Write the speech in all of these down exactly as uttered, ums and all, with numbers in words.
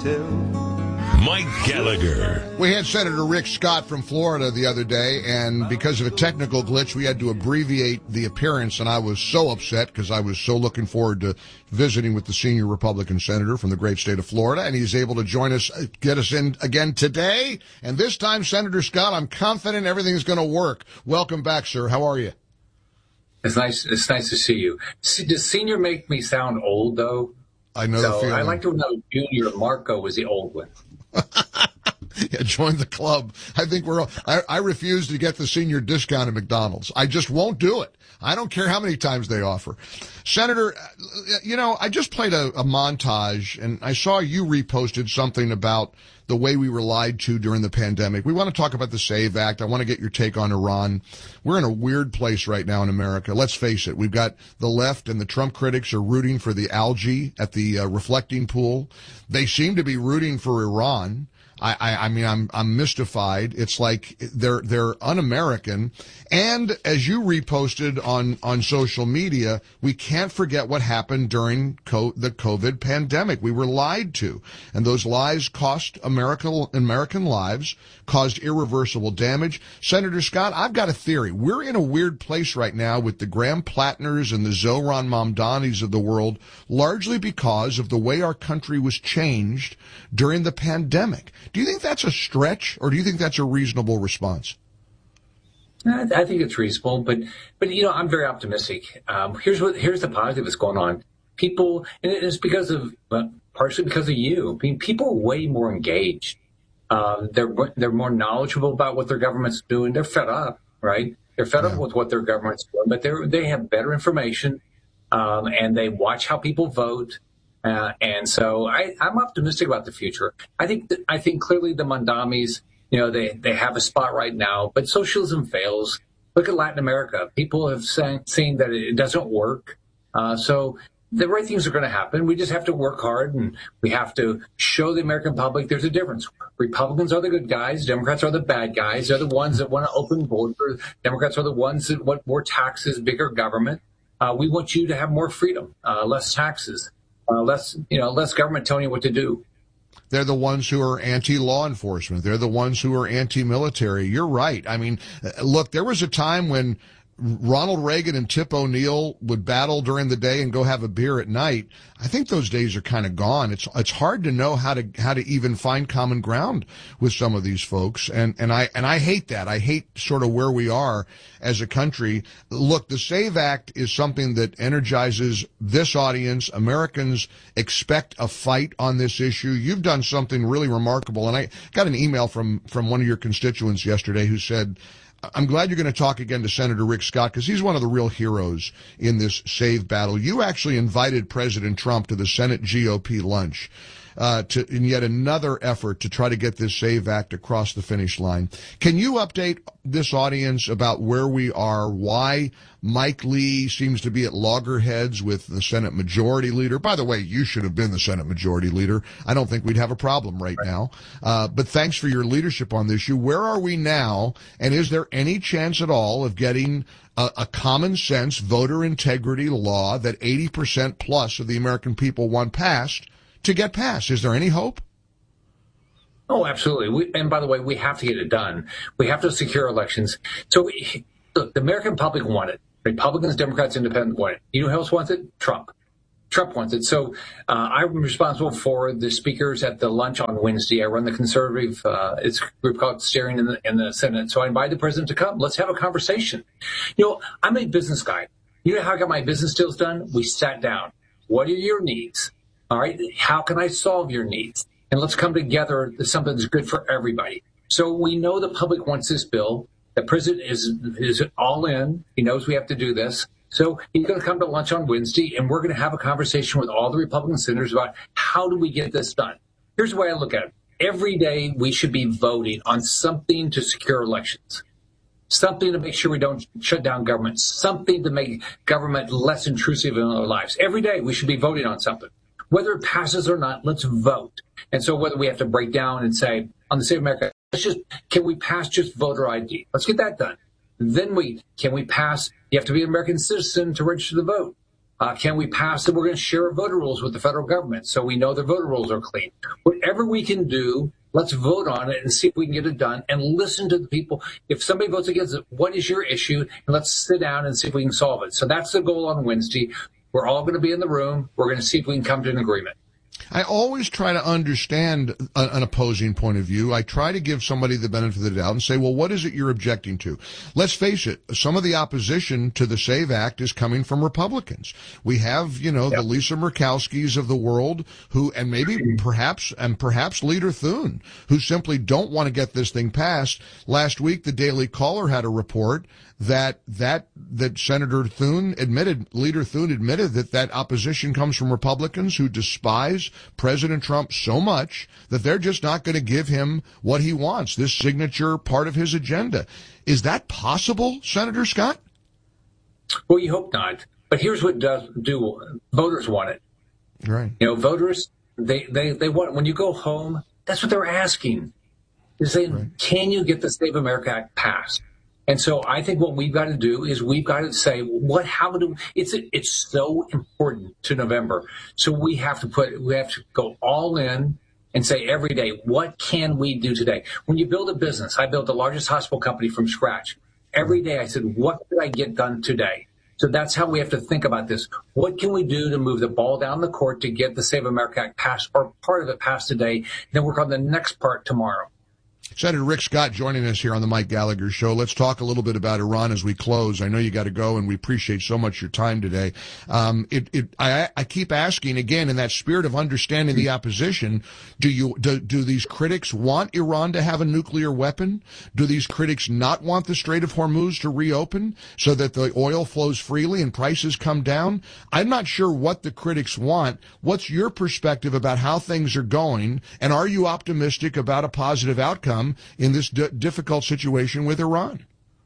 tell. Mike Gallagher. We had Senator Rick Scott from Florida the other day, and because of a technical glitch, we had to abbreviate the appearance, and I was so upset because I was so looking forward to visiting with the senior Republican senator from the great state of Florida, and he's able to join us, get us in again today. And this time, Senator Scott, I'm confident everything's going to work. Welcome back, sir. How are you? It's nice. It's nice to see you. Does senior make me sound old, though? I know so the feeling. I like to know Junior Marco was the old one. Yeah, join the club. I think we're all, I, I refuse to get the senior discount at McDonald's. I just won't do it. I don't care how many times they offer. Senator, you know, I just played a, a montage, and I saw you reposted something about the way we were lied to during the pandemic. We want to talk about the SAVE Act. I want to get your take on Iran. We're in a weird place right now in America. Let's face it. We've got the left and the Trump critics are rooting for the algae at the uh, reflecting pool. They seem to be rooting for Iran. I, I, I mean, I'm, I'm mystified. It's like they're, they're un-American. And as you reposted on, on social media, we can't forget what happened during co- the COVID pandemic. We were lied to. And those lies cost American, American lives, caused irreversible damage. Senator Scott, I've got a theory. We're in a weird place right now with the Graham Plattners and the Zohran Mamdanis of the world, largely because of the way our country was changed during the pandemic. Do you think that's a stretch, or do you think that's a reasonable response? I think it's reasonable, but but you know, I'm very optimistic. Um, here's what here's the positive that's going on. People, and it's because of uh, partially because of you. I mean, people are way more engaged. Um, they're they're more knowledgeable about what their government's doing. They're fed up, right? They're fed yeah. up with what their government's doing, but they they have better information, um, and they watch how people vote. Uh, and so I, I'm optimistic about the future. I think that, I think clearly the Mamdanis, you know, they, they have a spot right now, but socialism fails. Look at Latin America. People have seen, seen that it doesn't work. Uh, so the right things are going to happen. We just have to work hard, and we have to show the American public there's a difference. Republicans are the good guys. Democrats are the bad guys. They're the ones that want to open borders. Democrats are the ones that want more taxes, bigger government. Uh, we want you to have more freedom, uh, less taxes. Uh, less, you know, less government telling you what to do. They're the ones who are anti-law enforcement. They're the ones who are anti-military. You're right. I mean, look, there was a time when Ronald Reagan and Tip O'Neill would battle during the day and go have a beer at night. I think those days are kind of gone. It's it's hard to know how to how to even find common ground with some of these folks, and and I and I hate that. I hate sort of where we are as a country. Look, the SAVE Act is something that energizes this audience. Americans expect a fight on this issue. You've done something really remarkable, and I got an email from from one of your constituents yesterday who said, I'm glad you're going to talk again to Senator Rick Scott, because he's one of the real heroes in this SAVE battle. You actually invited President Trump to the Senate G O P lunch uh, to, in yet another effort to try to get this SAVE Act across the finish line. Can you update this audience about where we are, why Mike Lee seems to be at loggerheads with the Senate Majority Leader? By the way, you should have been the Senate Majority Leader. I don't think we'd have a problem right now. Uh, but thanks for your leadership on this issue. Where are we now? And is there any chance at all of getting a, a common sense voter integrity law that eighty percent plus of the American people want passed to get passed? Is there any hope? Oh, absolutely. We, and by the way, we have to get it done. We have to secure elections. So we, look, the American public want it. Republicans, Democrats, Independents want it. You know who else wants it? Trump. Trump wants it. So uh, I'm responsible for the speakers at the lunch on Wednesday. I run the conservative, uh, it's a group called Steering in the, in the Senate. So I invite the president to come. Let's have a conversation. You know, I'm a business guy. You know how I got my business deals done? We sat down. What are your needs? All right. How can I solve your needs? And let's come together to something that's good for everybody. So we know the public wants this bill. The president is is all in. He knows we have to do this. So he's going to come to lunch on Wednesday, and we're going to have a conversation with all the Republican senators about how do we get this done. Here's the way I look at it. Every day we should be voting on something to secure elections, something to make sure we don't shut down government, something to make government less intrusive in our lives. Every day we should be voting on something. Whether it passes or not, let's vote. And so whether we have to break down and say, on the Save America, let's just, can we pass just voter I D? Let's get that done. Then we, can we pass, you have to be an American citizen to register to vote. Uh, can we pass that we're going to share voter rolls with the federal government so we know the voter rolls are clean? Whatever we can do, let's vote on it and see if we can get it done and listen to the people. If somebody votes against it, what is your issue? And let's sit down and see if we can solve it. So that's the goal on Wednesday. We're all going to be in the room. We're going to see if we can come to an agreement. I always try to understand a, an opposing point of view. I try to give somebody the benefit of the doubt and say, well, what is it you're objecting to? Let's face it, some of the opposition to the SAVE Act is coming from Republicans. We have, you know, yep. the Lisa Murkowskis of the world who, and maybe perhaps, and perhaps Leader Thune, who simply don't want to get this thing passed. Last week, the Daily Caller had a report that that that Senator Thune admitted, Leader Thune admitted that that opposition comes from Republicans who despise President Trump so much that they're just not going to give him what he wants, this signature part of his agenda. Is that possible, Senator Scott? Well, you hope not. But here's what does do. Voters want it. Right. You know, voters, they, they, they want, when you go home, that's what they're asking. They're saying, right. Can you get the Save America Act passed? And so I think what we've got to do is we've got to say, what, how do, it's, it's so important to November. So we have to put, we have to go all in and say every day, what can we do today? When you build a business, I built the largest hospital company from scratch. Every day I said, what could I get done today? So that's how we have to think about this. What can we do to move the ball down the court to get the Save America Act passed or part of it passed today, then work on the next part tomorrow? Senator Rick Scott joining us here on the Mike Gallagher Show. Let's talk a little bit about Iran as we close. I know you got to go, and we appreciate so much your time today. Um, it, it, I, I keep asking again, in that spirit of understanding the opposition, do you do, do these critics want Iran to have a nuclear weapon? Do these critics not want the Strait of Hormuz to reopen so that the oil flows freely and prices come down? I'm not sure what the critics want. What's your perspective about how things are going, and are you optimistic about a positive outcome in this d- difficult situation with Iran?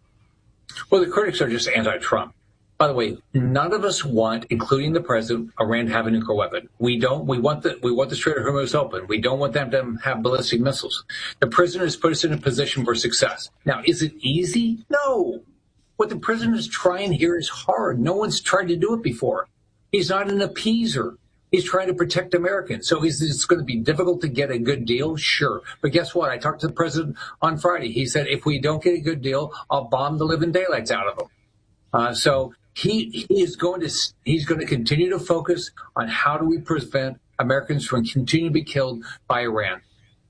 Well, the critics are just anti-Trump. By the way, none of us want, including the president, Iran to have a nuclear weapon. We don't. We want the we want the Strait of Hormuz open. We don't want them to have ballistic missiles. The president has put us in a position for success. Now, is it easy? No. What the president is trying here is hard. No one's tried to do it before. He's not an appeaser. He's trying to protect Americans. So is it going to be difficult to get a good deal? Sure. But guess what? I talked to the president on Friday. He said, if we don't get a good deal, I'll bomb the living daylights out of them. Uh, so he, he is going to, he's going to continue to focus on how do we prevent Americans from continuing to be killed by Iran.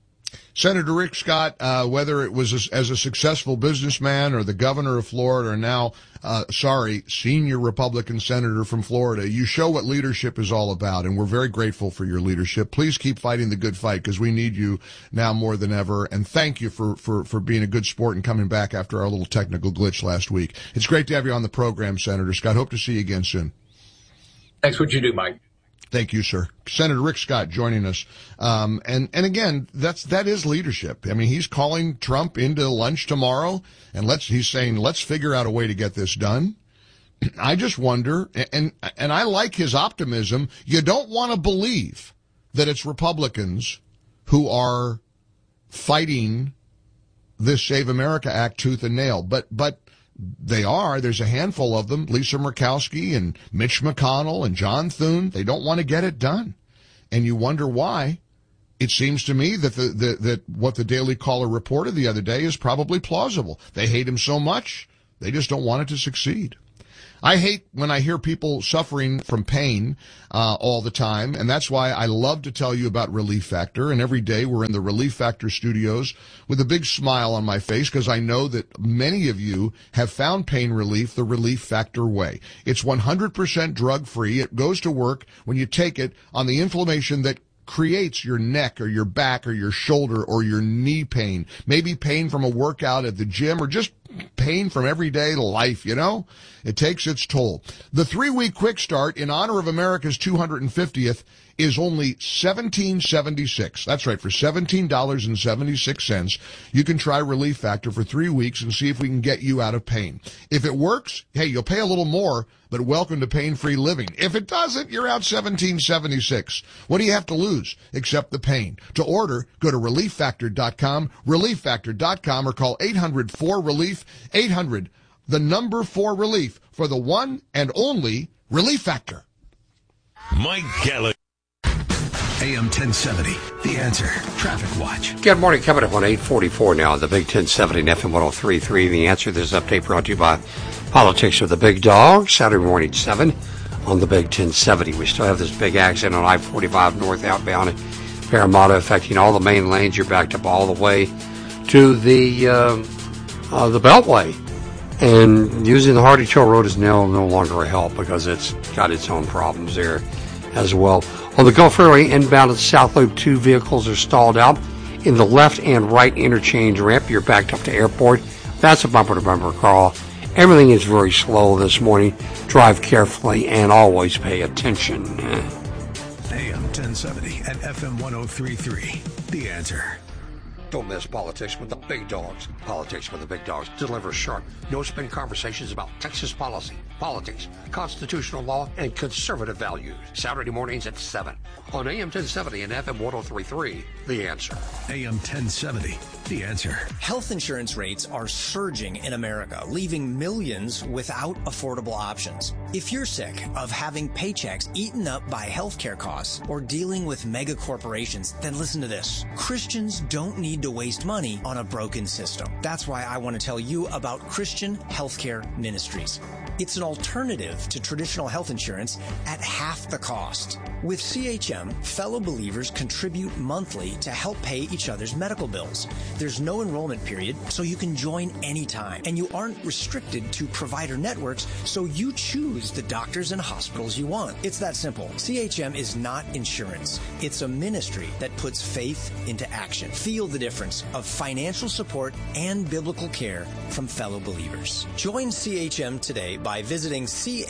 Senator Rick Scott, uh, whether it was as, as a successful businessman or the governor of Florida or now, uh, sorry, senior Republican senator from Florida, you show what leadership is all about, and we're very grateful for your leadership. Please keep fighting the good fight because we need you now more than ever. And thank you for, for, for being a good sport and coming back after our little technical glitch last week. It's great to have you on the program, Senator Scott. Hope to see you again soon. Thanks for what you do, Mike. Thank you, sir. Senator Rick Scott joining us. Um, and, and again, that's, that is leadership. I mean, he's calling Trump into lunch tomorrow and let's, he's saying, let's figure out a way to get this done. I just wonder, and, and I like his optimism. You don't want to believe that it's Republicans who are fighting this Save America Act tooth and nail, but, but, they are. There's a handful of them, Lisa Murkowski and Mitch McConnell and John Thune. They don't want to get it done. And you wonder why. It seems to me that the, the that what the Daily Caller reported the other day is probably plausible. They hate him so much, they just don't want it to succeed. I hate when I hear people suffering from pain uh, all the time, and that's why I love to tell you about Relief Factor. And every day we're in the Relief Factor studios with a big smile on my face because I know that many of you have found pain relief the Relief Factor way. It's one hundred percent drug-free. It goes to work when you take it on the inflammation that creates your neck or your back or your shoulder or your knee pain, maybe pain from a workout at the gym or just pain from everyday life, you know? It takes its toll. The three-week quick start in honor of America's two hundred fiftieth is only seventeen seventy-six. That's right, for seventeen dollars and seventy-six cents, you can try Relief Factor for three weeks and see if we can get you out of pain. If it works, hey, you'll pay a little more, but welcome to pain-free living. If it doesn't, you're out seventeen seventy-six. What do you have to lose except the pain? To order, go to relief factor dot com, relief factor dot com, or call eight hundred four relief, eight hundred, the number four relief, for the one and only Relief Factor. Mike Gallagher. A M ten seventy, The Answer. Traffic Watch. Good morning. Coming up on eight forty-four now on the Big ten seventy and F M one oh three point three. The Answer. This update brought to you by Politics with the Big Dog. Saturday morning, seven on the Big ten seventy. We still have this big accident on I forty-five north outbound at Parramatta affecting all the main lanes. You're backed up all the way to the uh, uh, the Beltway. And using the Hardy Trail Road is now no longer a help because it's got its own problems there as well. On the Gulf Freeway inbound at South Loop, two vehicles are stalled out in the left and right interchange ramp. You're backed up to Airport. That's a bumper-to-bumper call. Everything is very slow this morning. Drive carefully and always pay attention. A M ten seventy and F M one oh three point three. The Answer. Don't miss Politics with the Big Dogs. Politics with the Big Dogs delivers sharp, no-spin conversations about Texas policy, politics, constitutional law, and conservative values. Saturday mornings at seven on A M ten seventy and F M one oh three point three. The Answer. A M ten seventy, The Answer. Health insurance rates are surging in America, leaving millions without affordable options. If you're sick of having paychecks eaten up by healthcare costs or dealing with mega corporations, then listen to this. Christians don't need to waste money on a broken system. That's why I want to tell you about Christian Healthcare Ministries. It's an alternative to traditional health insurance at half the cost. With C H M, fellow believers contribute monthly to help pay each other's medical bills. There's no enrollment period, so you can join anytime. And you aren't restricted to provider networks, so you choose the doctors and hospitals you want. It's that simple. C H M is not insurance. It's a ministry that puts faith into action. Feel the difference of financial support and biblical care from fellow believers. Join C H M today by visiting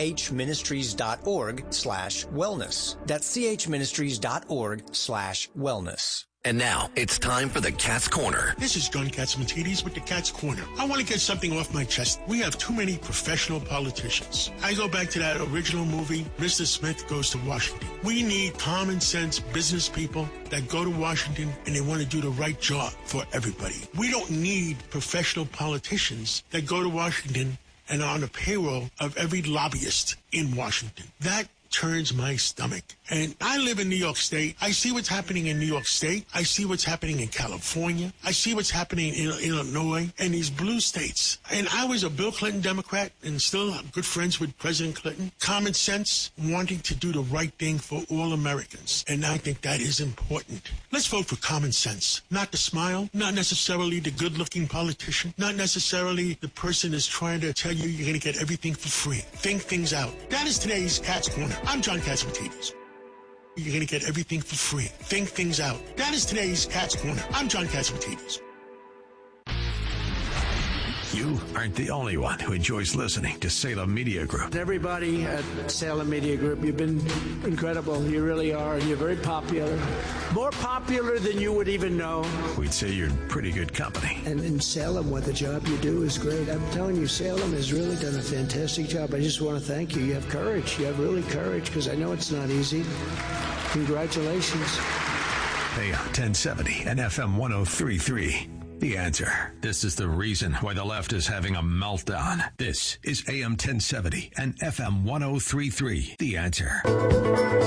chministries.org slash wellness. That's chministries.org slash wellness. And now, it's time for the Cat's Corner. This is John Catsimatidis with the Cat's Corner. I want to get something off my chest. We have too many professional politicians. I go back to that original movie, Mister Smith Goes to Washington. We need common sense business people that go to Washington and they want to do the right job for everybody. We don't need professional politicians that go to Washington and are on the payroll of every lobbyist in Washington. That turns my stomach. And I live in New York State. I see what's happening in New York State. I see what's happening in California. I see what's happening in Illinois and these blue states. And I was a Bill Clinton Democrat and still good friends with President Clinton. Common sense, wanting to do the right thing for all Americans. And I think that is important. Let's vote for common sense. Not the smile, not necessarily the good-looking politician, not necessarily the person that's trying to tell you you're going to get everything for free. Think things out. That is today's Cat's Corner. I'm John Catsimatidis. You're going to get everything for free. Think things out. That is today's Cat's Corner. I'm John Catsimatidis. You aren't the only one who enjoys listening to Salem Media Group. Everybody at Salem Media Group, you've been incredible. You really are. You're very popular. More popular than you would even know. We'd say you're in pretty good company. And in Salem, what the job you do is great. I'm telling you, Salem has really done a fantastic job. I just want to thank you. You have courage. You have really courage, because I know it's not easy. Congratulations. A M ten seventy and F M one oh three point three. The Answer. This is the reason why the left is having a meltdown. This is A M ten seventy and F M one oh three point three. The Answer.